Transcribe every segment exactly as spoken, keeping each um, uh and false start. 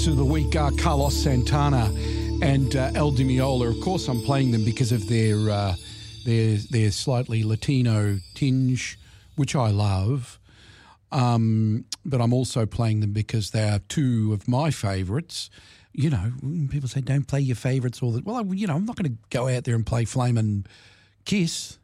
artists of the week are Carlos Santana and uh, El Di Meola. Of course, I'm playing them because of their uh, their their slightly Latino tinge, which I love. Um, but I'm also playing them because they are two of my favourites. You know, people say don't play your favourites all the well. I, you know, I'm not going to go out there and play Flamin' Kiss.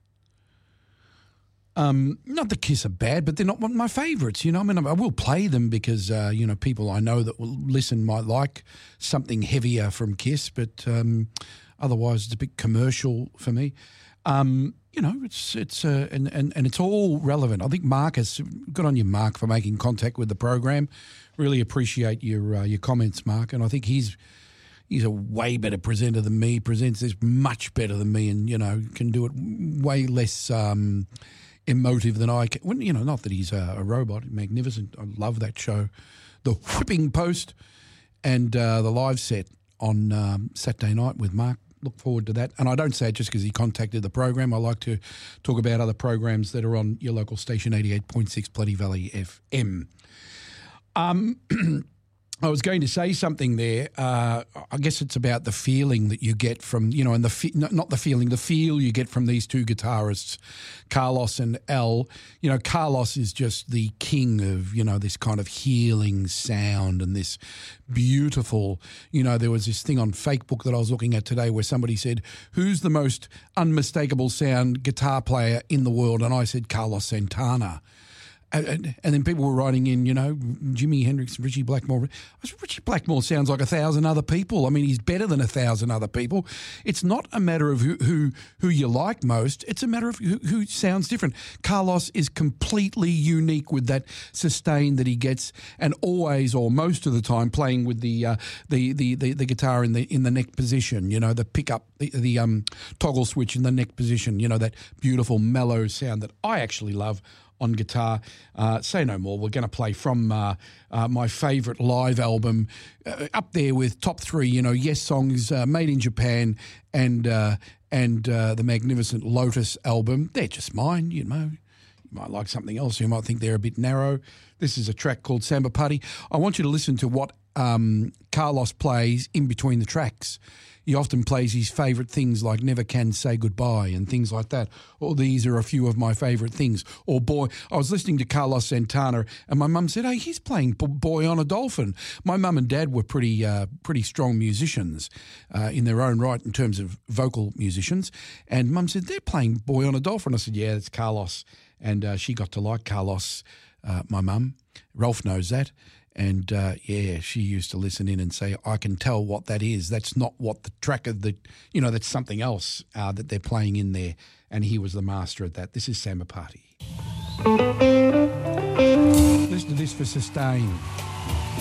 Um, not that Kiss are bad, but they're not one of my favourites, you know. I mean, I will play them because, uh, you know, people I know that will listen might like something heavier from Kiss, but um, otherwise it's a bit commercial for me. Um, you know, it's it's uh, and, and, and it's all relevant. I think Marcus, good on you, Mark, for making contact with the program. Really appreciate your uh, your comments, Mark, and I think he's he's a way better presenter than me. Presents this much better than me, and you know can do it way less um, emotive than I can. Well, you know, not that he's a, a robot, magnificent. I love that show, The Whipping Post, and uh, the live set on um, Saturday night with Mark. Look forward to that. And I don't say it just because he contacted the program. I like to talk about other programs that are on your local station, eighty-eight point six Bloody Valley F M. Um, I was going to say something there. Uh, I guess it's about the feeling that you get from, you know, and the fe- not the feeling, the feel you get from these two guitarists, Carlos and El. You know, Carlos is just the king of, you know, this kind of healing sound and this beautiful, you know, there was this thing on Fakebook that I was looking at today where somebody said, who's the most unmistakable sound guitar player in the world? And I said, Carlos Santana. And, and then people were writing in, you know, Jimi Hendrix, Richie Blackmore. I said, Richie Blackmore sounds like a thousand other people. I mean, he's better than a thousand other people. It's not a matter of who who, who you like most. It's a matter of who, who sounds different. Carlos is completely unique with that sustain that he gets, and always or most of the time playing with the uh, the, the, the the guitar in the in the neck position. You know, the pickup, the, the um toggle switch in the neck position. You know, that beautiful mellow sound that I actually love on guitar. Uh, say no more. We're going to play from uh, uh, my favourite live album, uh, up there with top three, you know, Yes songs, uh, Made in Japan and uh, and uh, the magnificent Lotus album. They're just mine, you know. You might like something else. You might think they're a bit narrow. This is a track called Samba Party. I want you to listen to what um, Carlos plays in between the tracks. He often plays his favourite things like Never Can Say Goodbye and things like that. Or these are a few of my favourite things. Or Boy, I was listening to Carlos Santana and my mum said, hey, he's playing Boy on a Dolphin. My mum and dad were pretty uh, pretty strong musicians uh, in their own right in terms of vocal musicians. And mum said, they're playing Boy on a Dolphin. I said, yeah, it's Carlos. And uh, she got to like Carlos, uh, my mum. Ralph knows that. And, uh, yeah, she used to listen in and say, I can tell what that is. That's not what the track of the, you know, that's something else uh, that they're playing in there. And he was the master at that. This is Samba Party. Listen to this for sustain.